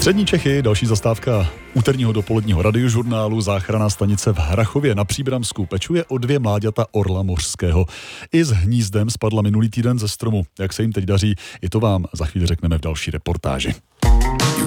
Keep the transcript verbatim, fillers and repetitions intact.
Střední Čechy, další zastávka úterního dopoledního radiožurnálu. Záchranná stanice v Hrachově na Příbramsku pečuje o dvě mláďata orla mořského. I s hnízdem spadla minulý týden ze stromu. Jak se jim teď daří, i to vám za chvíli řekneme v další reportáži.